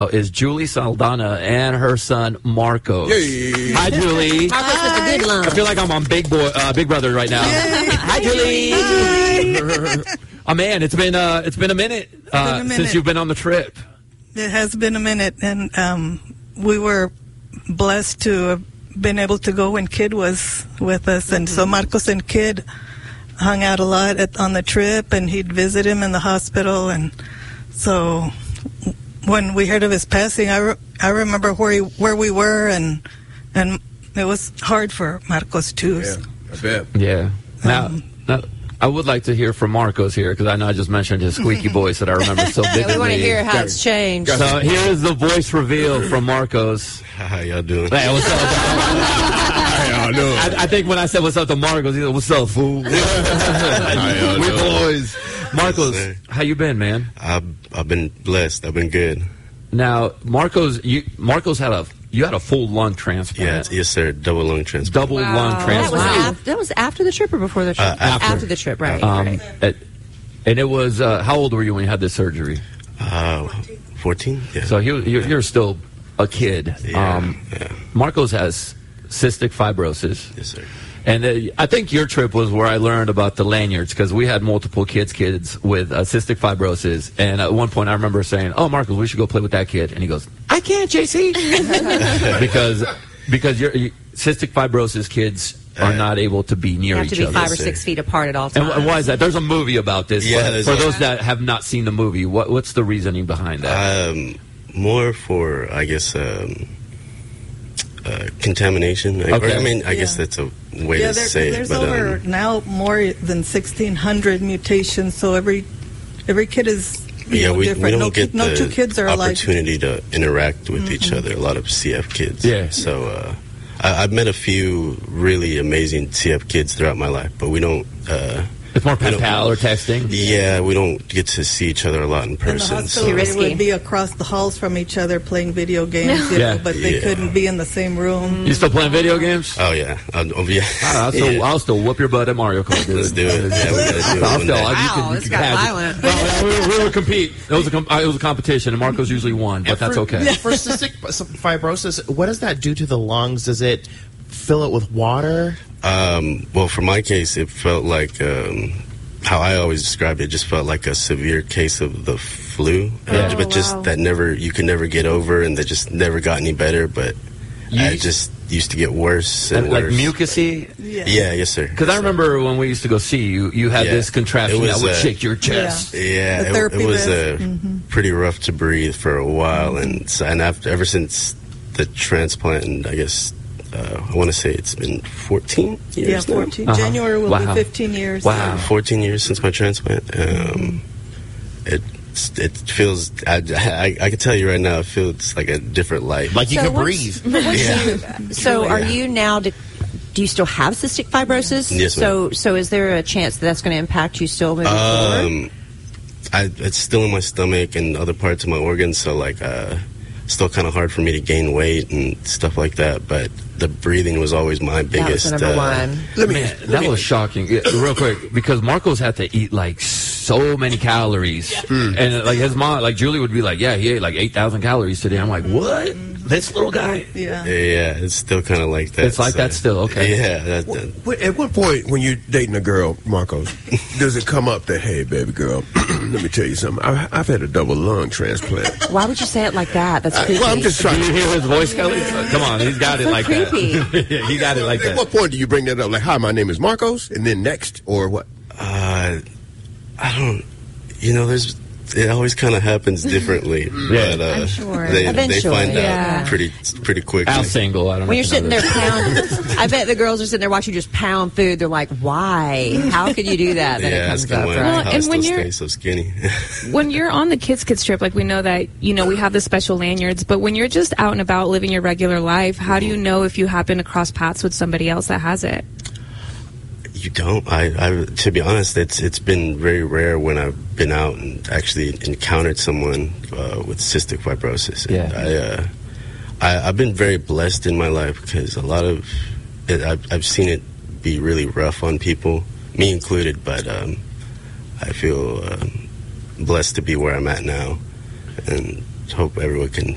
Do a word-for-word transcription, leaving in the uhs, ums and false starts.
is Julie Saldana and her son Marcos. Yay. Hi, Julie. Marcos with the good line. I feel like I'm on Big Boy, uh, Big Brother right now. Yay. Hi, Julie. Hi. Oh man, it's been uh, it's been a minute, uh, been a minute since you've been on the trip. It has been a minute, and um, we were blessed to have been able to go when Kid was with us, and so Marcos and Kid hung out a lot at, on the trip, and he'd visit him in the hospital, and so when we heard of his passing, I, re- I remember where he, where we were, and and it was hard for Marcos too. Yeah, I bet. Yeah. Now, Um, now I would like to hear from Marcos here, because I know I just mentioned his squeaky voice that I remember so vividly. Yeah, we want to hear how it's changed. So here is the voice reveal from Marcos. How y'all doing? Hey, what's up? How y'all doing? I, I think when I said what's up to Marcos, he said, "What's up, fool?" How y'all We're doing? boys. Marcos, Yes, sir. how you been, man? I've I've been blessed. I've been good. Now, Marcos, you Marcos had a you had a full lung transplant. Yeah, yes, sir. Double lung transplant. Double lung That was, transplant. af- that was after the trip or before the trip? Uh, after. the trip, right. Um, right. it- and it was uh, how old were you when you had this surgery? Uh, fourteen. Yeah. So he, you're, you're still a kid. Yeah, um, yeah. Marcos has cystic fibrosis. Yes, sir. And uh, I think your trip was where I learned about the lanyards, because we had multiple kids kids with uh, cystic fibrosis. And at one point I remember saying, "Oh, Marcos, we should go play with that kid." And he goes, "I can't, J C." because because you're, you, cystic fibrosis kids are Uh, not able to be near You have each to be other. five or Yes, sir. six feet apart at all And, times. wh- and why is that? There's a movie about this. Yeah, but there's for a- those that have not seen the movie, what, what's the reasoning behind that? Um, more for I guess um, uh, contamination. I- Okay. Or, I mean, I Yeah. guess that's a way yeah, to there, say it. there's But over um, now more than sixteen hundred mutations, so every every kid is you yeah, know, we, different. we don't no, get kid- no the two kids are alike. opportunity to interact with each other. A lot of C F kids. Yeah. So uh, I, I've met a few really amazing C F kids throughout my life, but we don't. Uh, It's more we pen don't- pal or texting. Yeah, we don't get to see each other a lot in In the person. hospital, So Too they risky. would be across the halls from each other playing video games, you Yeah. know, but they Yeah. couldn't be in the same room. You still playing video games? Oh yeah, I'll, oh, yeah. I'll still, Yeah. I'll still whoop your butt at Mario Kart, dude. Let's do it. Yeah, we gotta do it I'll one still, day. I- you Wow, can- you this can got catch it. violent. No, no, we, we would compete. It was a com- uh, it was a competition, and Marcos usually won, but that's for, okay. For cystic fibrosis, what does that do to the lungs? Does it fill it with water? Um, well, for my case, it felt like um, how I always described it. It just felt like a severe case of the flu, Yeah. uh, but just wow. that never you can never get over, and that just never got any better. But You- I just used to get worse and, And like worse. mucusy. Yeah. Yeah, yes, sir. Because I remember when we used to go see you, you had Yeah. this contraption It was, that would uh, shake your chest. Yeah, The it, therapy it was vest. uh, pretty rough to breathe for a while, and so, and after, ever since the transplant, and I guess uh, I want to say it's been fourteen years Yeah, now? fourteen. Uh-huh. January will Wow. be fifteen years. Wow. fourteen years since my transplant. Um, it it feels. I, I I can tell you right now, it feels like a different life. Like you So can what's- breathe. yeah. So are Yeah. you now, do, do you still have cystic fibrosis? Yes, So so is there a chance that that's going to impact you still moving forward? Um, I, it's still in my stomach and other parts of my organs, so like, uh, still kind of hard for me to gain weight and stuff like that. But the breathing was always my That was biggest. the number uh, one. Let me, Man, let that me- was shocking. Yeah, real quick, because Marcos had to eat like so many calories, and like his mom, like Julie would be like, "Yeah, he ate like eight thousand calories today." I'm like, "What? This little guy?" Yeah. Yeah, it's still kind of like that. It's like that still, okay. Yeah. That, Wh- that, wh- At what point, when you're dating a girl, Marcos, does it come up that, hey, baby girl, let me tell you something. I, I've had a double lung transplant. Why would you say it like that? That's creepy. Well, I'm just Do trying you to. hear his voice, Kelly? Come on, he's got it So like creepy. that. He got it like At that. what point do you bring that up? Like, hi, my name is Marcos, and then next, or what? uh, I don't. You know, there's. It always kind of happens differently. Yeah. but, uh, I'm sure. They, they Eventually, find yeah. out pretty pretty quickly. Al's single. I don't know. When you're if you know sitting there this. pounding, I bet the girls are sitting there watching you just pound food. They're like, "Why? How could you do that?" Then it Yeah, comes asking up, why, right? Well, how I and still when you're- stay so skinny. When you're on the Kids Kids trip, like we know that, you know, we have the special lanyards, but when you're just out and about living your regular life, how do you know if you happen to cross paths with somebody else that has it? You don't. I, I. To be honest, it's it's been very rare when I've been out and actually encountered someone uh, with cystic fibrosis. And Yeah. I, uh, I I've been very blessed in my life because a lot of it, I've I've seen it be really rough on people, me included. But um, I feel um, blessed to be where I'm at now, and hope everyone can